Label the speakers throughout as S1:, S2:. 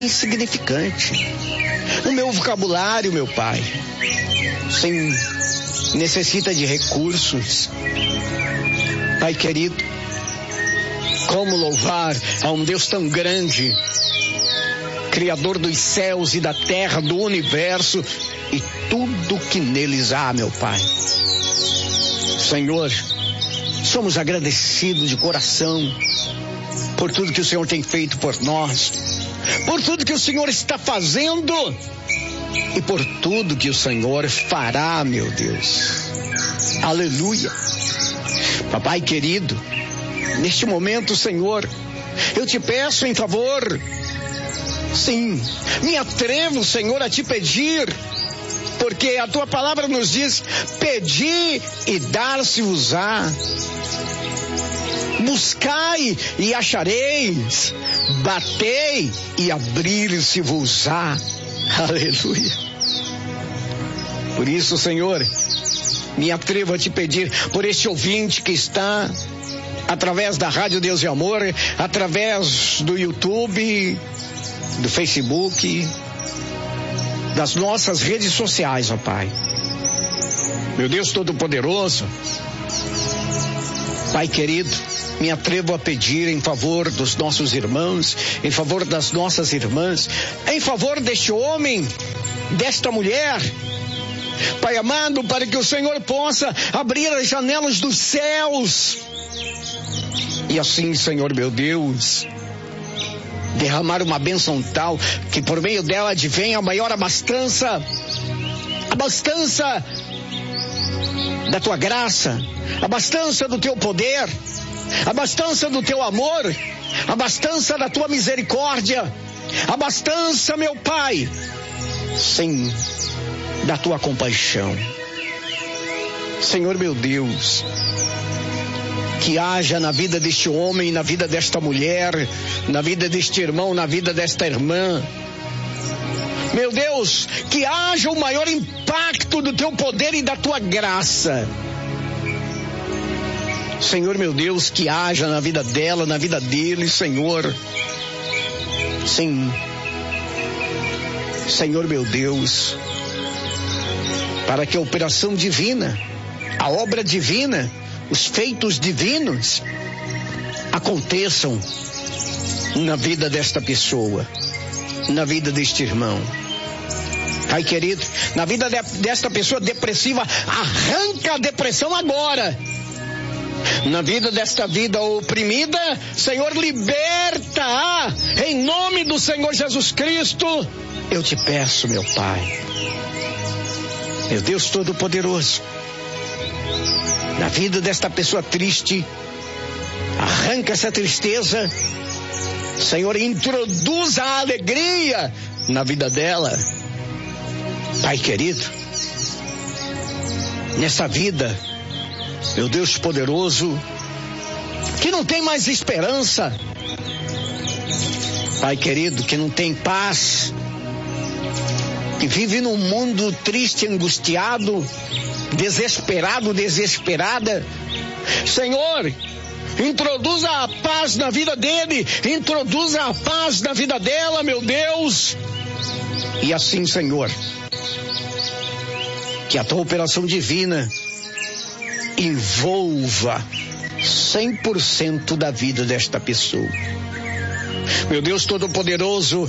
S1: insignificante. O meu vocabulário, meu Pai, sim, necessita de recursos. Pai querido, como louvar a um Deus tão grande, Criador dos céus e da terra, do universo e tudo que neles há, meu Pai. Senhor, somos agradecidos de coração por tudo que o Senhor tem feito por nós, por tudo que o Senhor está fazendo e por tudo que o Senhor fará, meu Deus. Aleluia. Papai querido, neste momento, Senhor, eu te peço em favor, sim, me atrevo, Senhor, a te pedir, porque a tua palavra nos diz: pedi e dar-se-vos-á, buscai e achareis, batei e abrir-se-vos-á. Aleluia. Por isso, Senhor, me atrevo a te pedir por este ouvinte que está através da Rádio Deus e Amor, através do YouTube, do Facebook, das nossas redes sociais, ó Pai. Meu Deus Todo-Poderoso, Pai querido, me atrevo a pedir em favor dos nossos irmãos, em favor das nossas irmãs, em favor deste homem, desta mulher, Pai amado, para que o Senhor possa abrir as janelas dos céus e assim, Senhor meu Deus, derramar uma bênção tal que por meio dela advenha a maior abastança da tua graça, abastança do teu poder, abastança do teu amor, abastança da tua misericórdia, abastança, meu Pai, sim, da tua compaixão. Senhor meu Deus, que haja na vida deste homem, na vida desta mulher, na vida deste irmão, na vida desta irmã, meu Deus, que haja o maior impacto do teu poder e da tua graça. Senhor meu Deus, que haja na vida dela, na vida dele, Senhor. Sim, Senhor meu Deus, para que a operação divina, a obra divina, os feitos divinos aconteçam na vida desta pessoa, na vida deste irmão. Pai querido, na vida desta pessoa depressiva, arranca a depressão agora. Na vida desta vida oprimida, Senhor, liberta-a em nome do Senhor Jesus Cristo. Eu te peço, meu Pai, meu Deus Todo-Poderoso, na vida desta pessoa triste, arranca essa tristeza, Senhor, introduza a alegria na vida dela. Pai querido, nessa vida, meu Deus poderoso, que não tem mais esperança, Pai querido, que não tem paz, que vive num mundo triste, angustiado, desesperado, desesperada, Senhor, introduza a paz na vida dele, introduza a paz na vida dela, meu Deus. E assim, Senhor, que a tua operação divina envolva 100% da vida desta pessoa. Meu Deus Todo-Poderoso,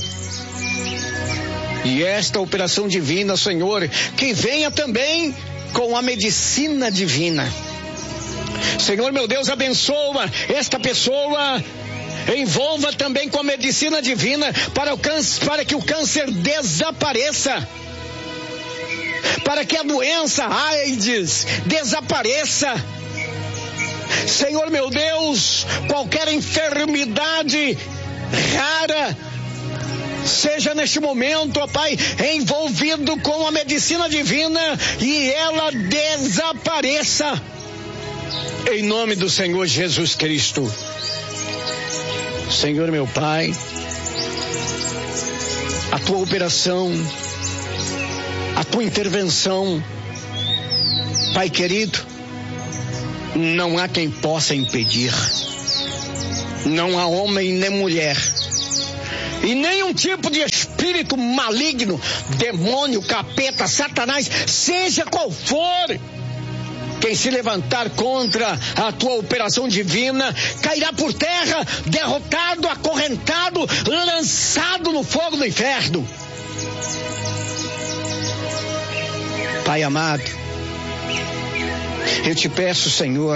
S1: e esta operação divina, Senhor, que venha também com a medicina divina. Senhor, meu Deus, abençoa esta pessoa, envolva também com a medicina divina para que o câncer desapareça, para que a doença AIDS desapareça. Senhor, meu Deus, qualquer enfermidade rara seja neste momento, ó Pai, envolvido com a medicina divina e ela desapareça. Em nome do Senhor Jesus Cristo. Senhor, meu Pai, a tua operação, a tua intervenção, Pai querido, não há quem possa impedir. Não há homem nem mulher E nenhum tipo de espírito maligno, demônio, capeta, Satanás, seja qual for, quem se levantar contra a tua operação divina, cairá por terra, derrotado, acorrentado, lançado no fogo do inferno. Pai amado, eu te peço, Senhor,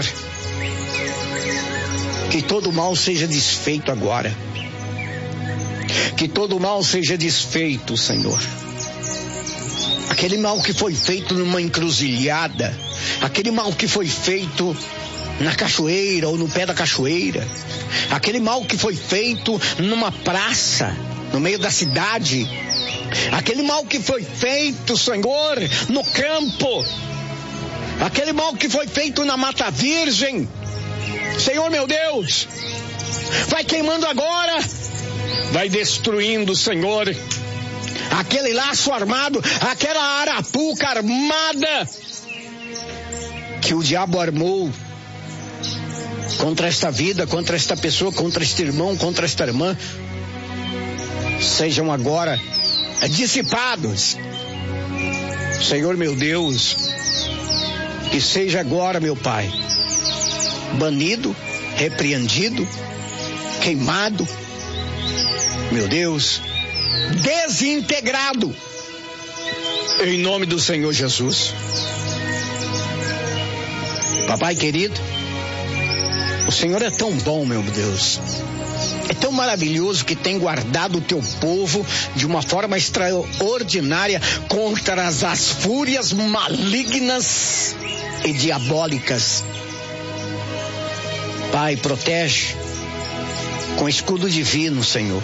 S1: que todo mal seja desfeito agora. Que todo mal seja desfeito, Senhor. Aquele mal que foi feito numa encruzilhada, aquele mal que foi feito na cachoeira ou no pé da cachoeira, aquele mal que foi feito numa praça, no meio da cidade, aquele mal que foi feito, Senhor, no campo, aquele mal que foi feito na Mata Virgem, Senhor meu Deus, vai queimando agora, vai destruindo, Senhor, aquele laço armado, aquela arapuca armada que o diabo armou contra esta vida, contra esta pessoa, contra este irmão, contra esta irmã, sejam agora dissipados, Senhor meu Deus, que seja agora, meu Pai, banido, repreendido, queimado, meu Deus, desintegrado, em nome do Senhor Jesus. Papai querido, o Senhor é tão bom, meu Deus, é tão maravilhoso que tem guardado o teu povo de uma forma extraordinária contra as fúrias malignas e diabólicas. Pai, protege com escudo divino, Senhor.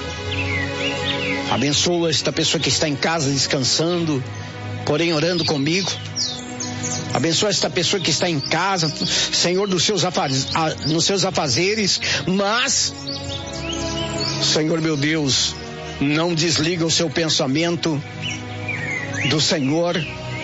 S1: Abençoa esta pessoa que está em casa descansando, porém orando comigo. Abençoa esta pessoa que está em casa, Senhor, nos seus afazeres, mas, Senhor meu Deus, não desliga o seu pensamento do Senhor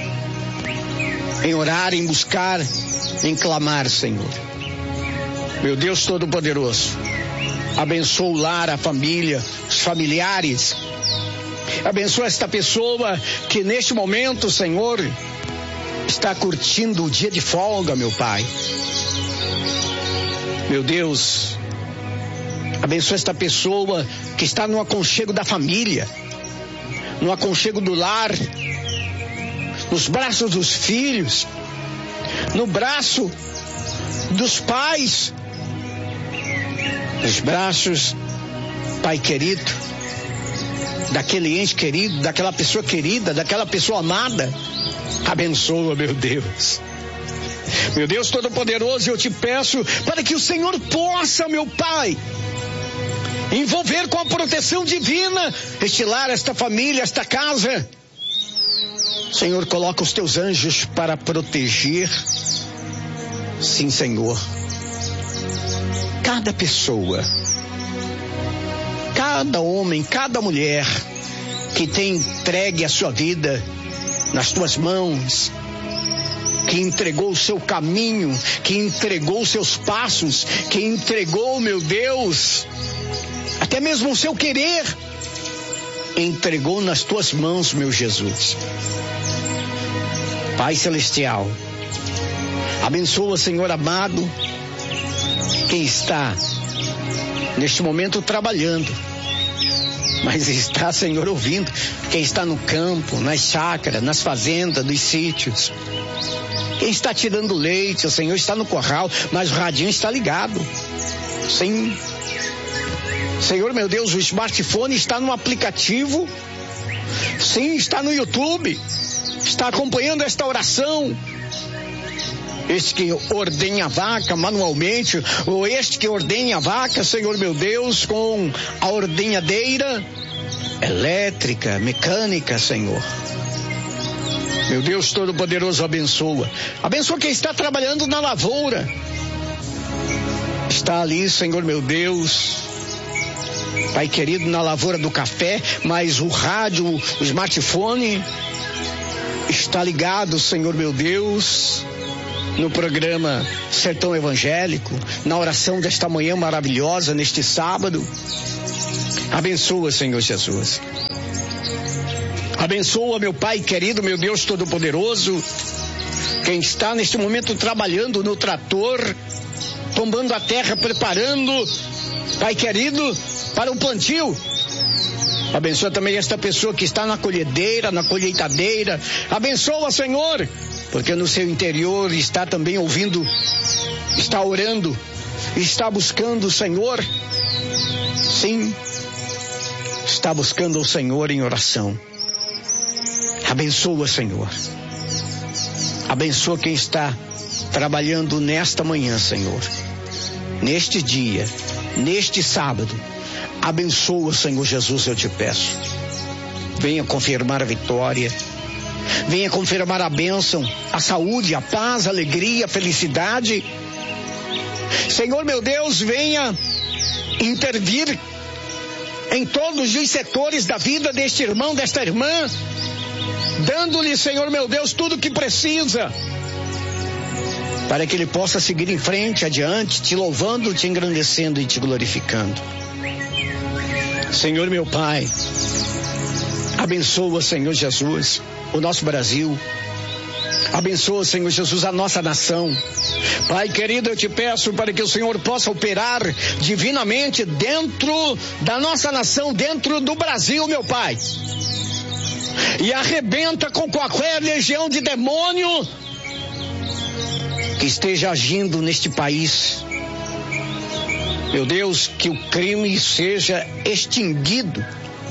S1: em orar, em buscar, em clamar, Senhor. Meu Deus Todo-Poderoso, abençoa o lar, a família, os familiares. Abençoa esta pessoa que neste momento, Senhor, está curtindo o dia de folga, meu Pai. Meu Deus, abençoa esta pessoa que está no aconchego da família, no aconchego do lar, nos braços dos filhos, no braço dos pais, nos braços, Pai querido, daquele ente querido, daquela pessoa querida, daquela pessoa amada. Abençoa, meu Deus. Meu Deus Todo-Poderoso, eu te peço para que o Senhor possa, meu Pai, envolver com a proteção divina este lar, esta família, esta casa. Senhor, coloca os teus anjos para proteger. Sim, Senhor. Cada pessoa, cada homem, cada mulher que tem entregue a sua vida nas tuas mãos, que entregou o seu caminho, que entregou os seus passos, que entregou, meu Deus, até mesmo o seu querer, entregou nas tuas mãos, meu Jesus. Pai Celestial, abençoa, Senhor amado, quem está neste momento trabalhando, mas está, Senhor, ouvindo, quem está no campo, nas chácaras, nas fazendas, nos sítios, quem está tirando leite, o Senhor está no curral, mas o radinho está ligado. Sim, Senhor meu Deus, o smartphone está no aplicativo, sim, está no YouTube, está acompanhando esta oração. Este que ordenha a vaca manualmente, ou este que ordenha a vaca, Senhor meu Deus, com a ordenhadeira elétrica, mecânica, Senhor. Meu Deus Todo-Poderoso, abençoa. Abençoa quem está trabalhando na lavoura. Está ali, Senhor meu Deus, Pai querido, na lavoura do café, mas o rádio, o smartphone está ligado, Senhor meu Deus, no programa Sertão Evangélico, na oração desta manhã maravilhosa, neste sábado. Abençoa, Senhor Jesus. Abençoa, meu Pai querido, meu Deus Todo-Poderoso, quem está neste momento trabalhando no trator, tombando a terra, preparando, Pai querido, para o plantio. Abençoa também esta pessoa que está na colhedeira, na colheitadeira. Abençoa, Senhor, porque no seu interior está também ouvindo, está orando, está buscando o Senhor. Sim, está buscando o Senhor em oração. Abençoa, Senhor. Abençoa quem está trabalhando nesta manhã, Senhor. Neste dia, neste sábado. Abençoa, Senhor Jesus, eu te peço. Venha confirmar a vitória. Venha confirmar a bênção, a saúde, a paz, a alegria, a felicidade. Senhor, meu Deus, venha intervir em todos os setores da vida deste irmão, desta irmã, dando-lhe, Senhor, meu Deus, tudo o que precisa, para que ele possa seguir em frente, adiante, te louvando, te engrandecendo e te glorificando. Senhor, meu Pai, abençoa, Senhor Jesus, o nosso Brasil. Abençoa, Senhor Jesus, a nossa nação. Pai querido, eu te peço para que o Senhor possa operar divinamente dentro da nossa nação, dentro do Brasil, meu Pai. E arrebenta com qualquer legião de demônio que esteja agindo neste país. Meu Deus, que o crime seja extinguido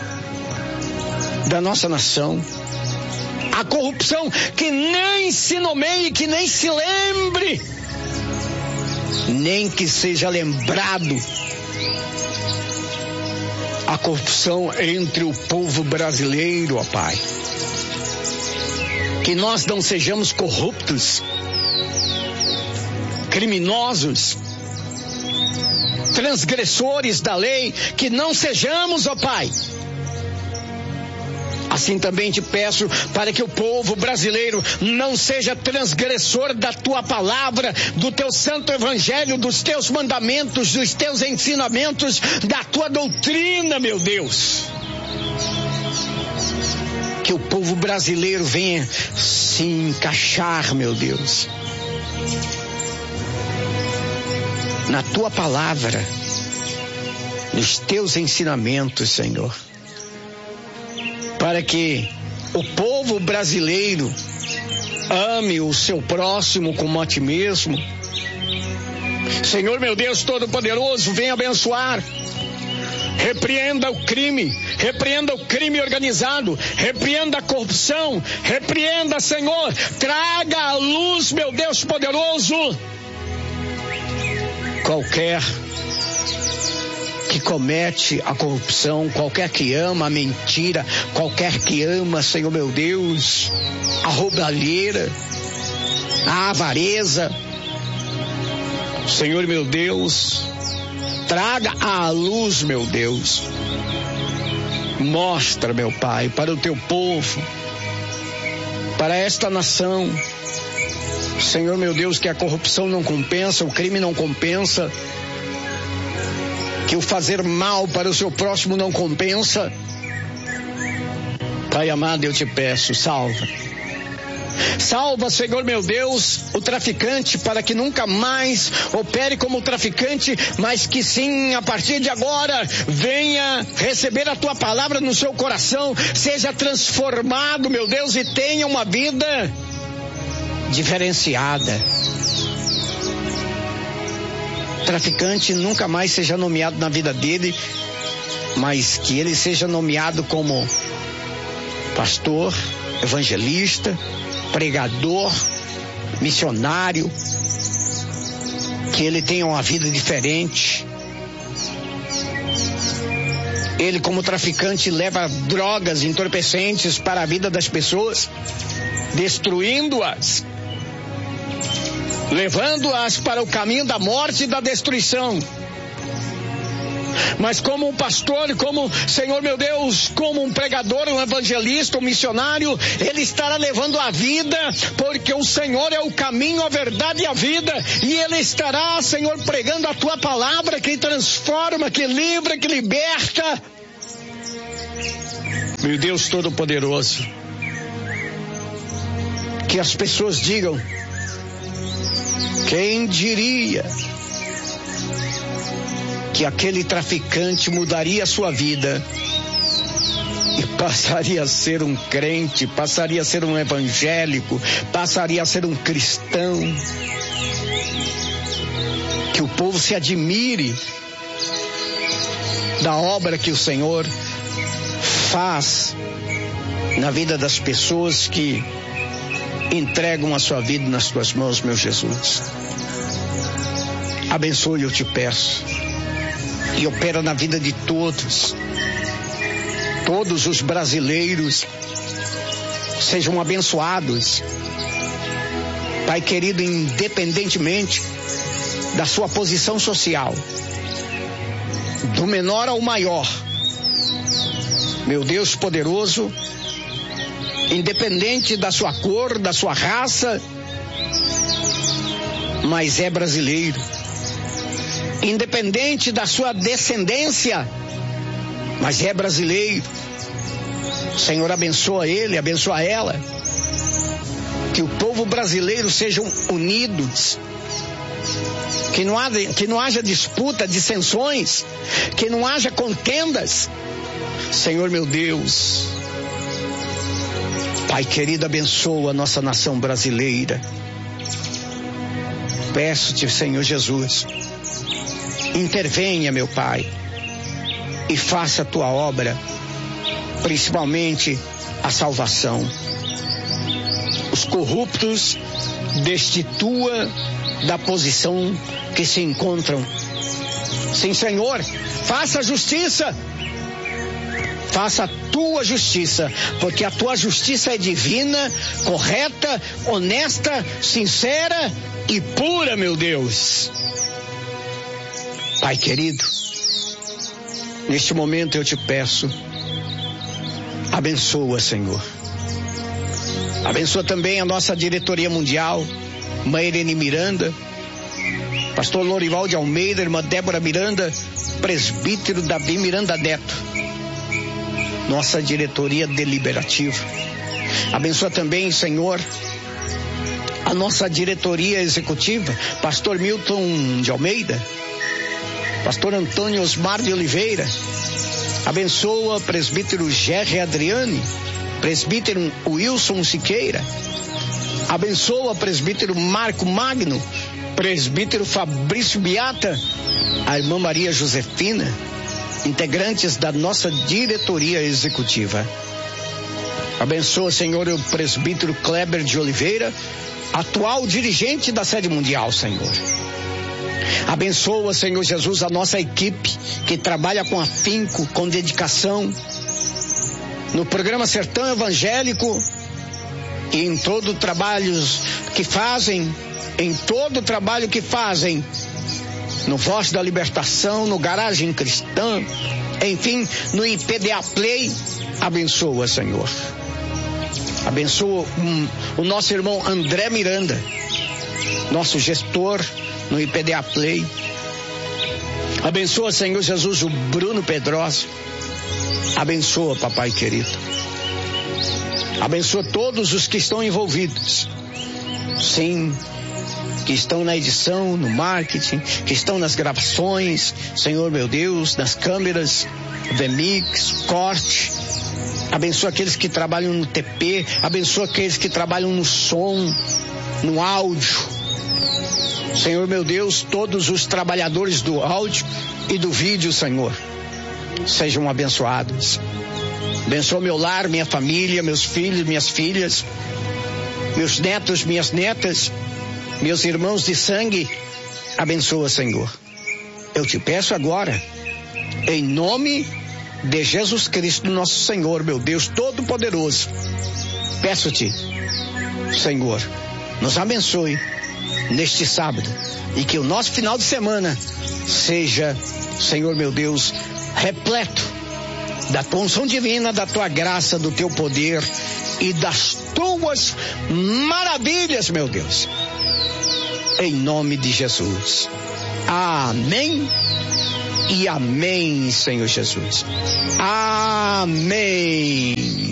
S1: da nossa nação. A corrupção que nem se nomeie, que nem se lembre, nem que seja lembrado. A corrupção entre o povo brasileiro, ó Pai. Que nós não sejamos corruptos, criminosos, transgressores da lei, que não sejamos, ó Pai. Assim também te peço para que o povo brasileiro não seja transgressor da tua palavra, do teu santo evangelho, dos teus mandamentos, dos teus ensinamentos, da tua doutrina, meu Deus. Que o povo brasileiro venha se encaixar, meu Deus, na tua palavra, nos teus ensinamentos, Senhor. Para que o povo brasileiro ame o seu próximo como a ti mesmo. Senhor, meu Deus Todo-Poderoso, venha abençoar. Repreenda o crime organizado, repreenda a corrupção, repreenda, Senhor, traga à luz, meu Deus poderoso, qualquer que comete a corrupção, qualquer que ama a mentira, qualquer que ama, Senhor meu Deus, a roubalheira, a avareza. Senhor meu Deus, traga à luz, meu Deus. Mostra, meu Pai, para o teu povo, para esta nação, Senhor meu Deus, que a corrupção não compensa, o crime não compensa, que o fazer mal para o seu próximo não compensa. Pai amado, eu te peço, salva. Salva, Senhor meu Deus, o traficante, para que nunca mais opere como traficante, mas que sim, a partir de agora, venha receber a tua palavra no seu coração, seja transformado, meu Deus, e tenha uma vida diferenciada. Traficante nunca mais seja nomeado na vida dele, mas que ele seja nomeado como pastor, evangelista, pregador, missionário, que ele tenha uma vida diferente. Ele, como traficante, leva drogas entorpecentes para a vida das pessoas, destruindo-as, levando-as para o caminho da morte e da destruição. mas como um pastor, como, Senhor meu Deus, como um pregador, um evangelista, um missionário, ele estará levando a vida, porque o Senhor é o caminho, a verdade e a vida, e ele estará, Senhor, pregando a tua palavra que transforma, que livra, que liberta. Meu Deus Todo-Poderoso, que as pessoas digam: quem diria que aquele traficante mudaria a sua vida e passaria a ser um crente, passaria a ser um evangélico, passaria a ser um cristão. Que o povo se admire da obra que o Senhor faz na vida das pessoas que entregam a sua vida nas tuas mãos, meu Jesus. Abençoe, eu te peço, e opera na vida de todos os brasileiros sejam abençoados, Pai querido, independentemente da sua posição social, do menor ao maior, meu Deus poderoso, independente da sua cor, da sua raça, mas é brasileiro, independente da sua descendência, mas é brasileiro. Senhor, abençoa ele, abençoa ela, que o povo brasileiro sejam unidos, que não haja disputa, dissensões, que não haja contendas. Senhor meu Deus, Pai querido, abençoa a nossa nação brasileira. Peço-te, Senhor Jesus, intervenha, meu Pai, e faça a tua obra, principalmente a salvação. Os corruptos destitua da posição que se encontram. Sim, Senhor, faça justiça. Faça a tua justiça, porque a tua justiça é divina, correta, honesta, sincera e pura, meu Deus. Pai querido, neste momento eu te peço, abençoa, Senhor. Abençoa também a nossa diretoria mundial, Irmã Irene Miranda, Pastor Lorival de Almeida, Irmã Débora Miranda, Presbítero Davi Miranda Neto, nossa diretoria deliberativa. Abençoa também, Senhor, a nossa diretoria executiva, Pastor Milton de Almeida, Pastor Antônio Osmar de Oliveira. Abençoa Presbítero Gerry Adriane, Presbítero Wilson Siqueira. Abençoa Presbítero Marco Magno, Presbítero Fabrício Beata, a Irmã Maria Josefina, integrantes da nossa diretoria executiva. Abençoa, Senhor, o Presbítero Kleber de Oliveira, atual dirigente da sede mundial, Senhor. Abençoa, Senhor Jesus, a nossa equipe que trabalha com afinco, com dedicação no programa Sertão Evangélico e em todo o trabalho que fazem, no Voz da Libertação, no Garagem Cristã, enfim, no IPDA Play. Abençoa, Senhor. Abençoa o nosso irmão André Miranda, nosso gestor no IPDA Play. Abençoa, Senhor Jesus, o Bruno Pedrosa. Abençoa, papai querido. Abençoa todos os que estão envolvidos. Sim, que estão na edição, no marketing, que estão nas gravações, Senhor meu Deus, nas câmeras, VMix, corte. Abençoa aqueles que trabalham no TP, abençoa aqueles que trabalham no som, no áudio. Senhor meu Deus, todos os trabalhadores do áudio e do vídeo, Senhor, sejam abençoados. Abençoa meu lar, minha família, meus filhos, minhas filhas, meus netos, minhas netas, meus irmãos de sangue. Abençoa, Senhor. Eu te peço agora, em nome de Jesus Cristo, nosso Senhor, meu Deus Todo-Poderoso, peço-te, Senhor, nos abençoe neste sábado. E que o nosso final de semana seja, Senhor meu Deus, repleto da tua unção divina, da tua graça, do teu poder e das tuas maravilhas, meu Deus. Em nome de Jesus. Amém e amém, Senhor Jesus. Amém.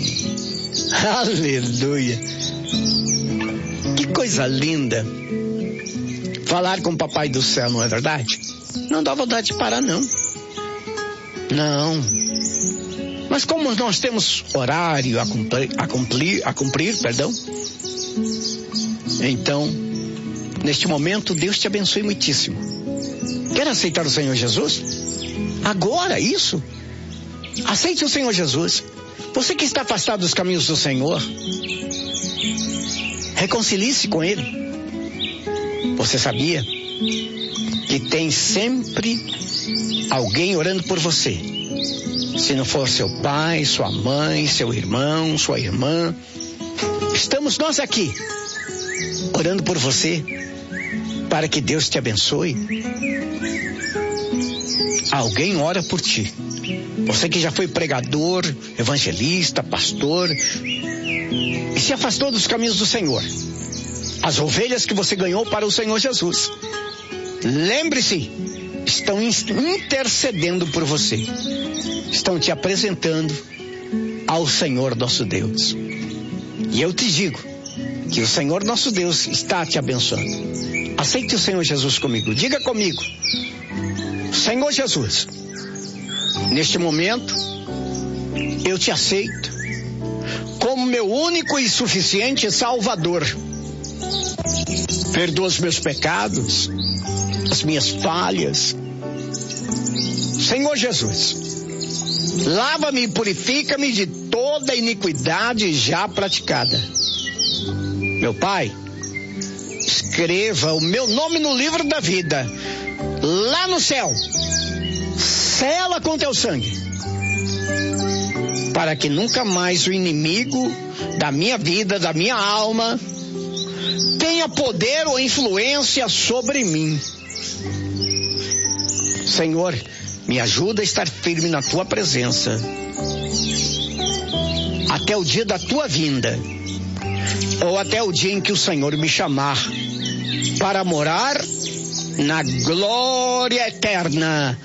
S1: Aleluia. Que coisa linda falar com o Papai do Céu, não é verdade? Não dá vontade de parar, não. Não. Mas como nós temos horário a cumprir, então, neste momento, Deus te abençoe muitíssimo. Quer aceitar o Senhor Jesus? Agora, isso? Aceite o Senhor Jesus. Você que está afastado dos caminhos do Senhor, reconcilie-se com Ele. Você sabia que tem sempre alguém orando por você? Se não for seu pai, sua mãe, seu irmão, sua irmã, estamos nós aqui, orando por você, para que Deus te abençoe. Alguém ora por ti. Você que já foi pregador, evangelista, pastor, e se afastou dos caminhos do Senhor. As ovelhas que você ganhou para o Senhor Jesus, lembre-se, estão intercedendo por você. Estão te apresentando ao Senhor nosso Deus. E eu te digo que o Senhor nosso Deus está te abençoando. Aceite o Senhor Jesus comigo. Diga comigo: Senhor Jesus, neste momento eu te aceito como meu único e suficiente Salvador. Perdoa os meus pecados, as minhas falhas. Senhor Jesus, lava-me e purifica-me de toda iniquidade já praticada. Meu Pai, escreva o meu nome no livro da vida, lá no céu. Sela com teu sangue, para que nunca mais o inimigo da minha vida, da minha alma, tenha poder ou influência sobre mim. Senhor, me ajuda a estar firme na tua presença até o dia da tua vinda, ou até o dia em que o Senhor me chamar para morar na glória eterna.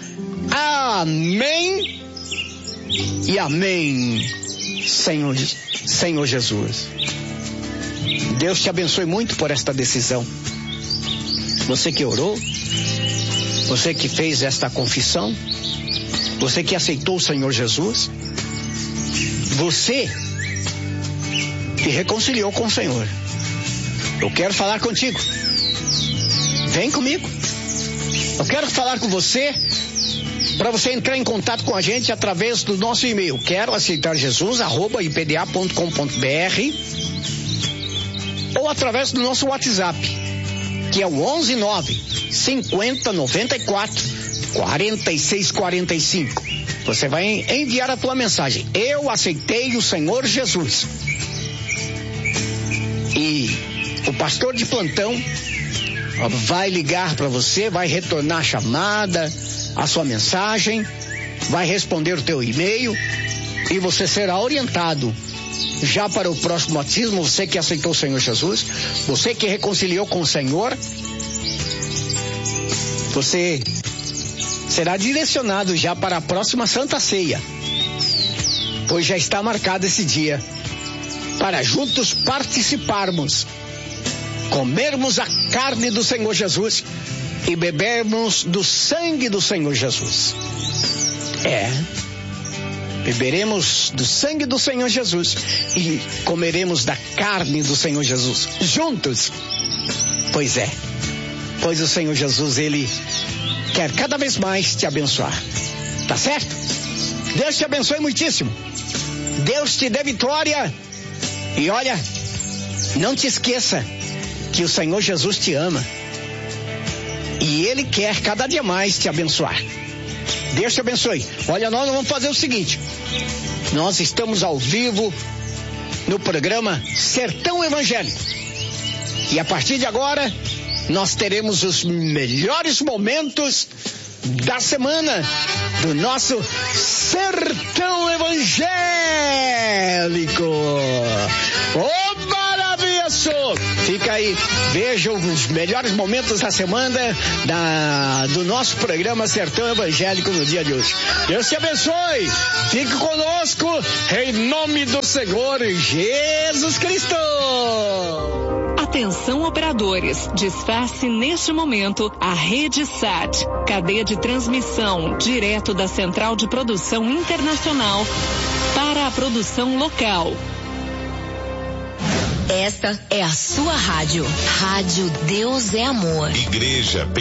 S1: Amém e amém, Senhor Jesus. Deus te abençoe muito por esta decisão. Você que orou, você que fez esta confissão, você que aceitou o Senhor Jesus, você que reconciliou com o Senhor. Eu quero falar contigo. Vem comigo. Eu quero falar com você, para você entrar em contato com a gente através do nosso e-mail, queroaceitarjesus@ipda.com.br, ou através do nosso WhatsApp, que é o 119-50-94-4645. Você vai enviar a tua mensagem: eu aceitei o Senhor Jesus. E o pastor de plantão vai ligar para você, vai retornar a chamada, a sua mensagem, vai responder o teu e-mail e você será orientado já para o próximo batismo. Você que aceitou o Senhor Jesus, você que reconciliou com o Senhor, você será direcionado já para a próxima Santa Ceia, pois já está marcado esse dia para juntos participarmos, comermos a carne do Senhor Jesus e bebermos do sangue do Senhor Jesus. Beberemos do sangue do Senhor Jesus e comeremos da carne do Senhor Jesus juntos. Pois o Senhor Jesus, Ele quer cada vez mais te abençoar. Tá certo? Deus te abençoe muitíssimo. Deus te dê vitória. E olha, não te esqueça que o Senhor Jesus te ama e Ele quer cada dia mais te abençoar. Deus te abençoe. Olha, nós vamos fazer o seguinte: nós estamos ao vivo no programa Sertão Evangélico, e a partir de agora nós teremos os melhores momentos da semana do nosso Sertão Evangélico. Ô, maravilhoso! Fica aí, veja os melhores momentos da semana do nosso programa Sertão Evangélico no dia de hoje. Deus te abençoe, fique conosco em nome do Senhor Jesus Cristo.
S2: Atenção, operadores, desface neste momento a Rede Sat, cadeia de transmissão direto da Central de Produção Internacional para a produção local.
S3: Esta é a sua rádio. Rádio Deus é Amor.
S4: Igreja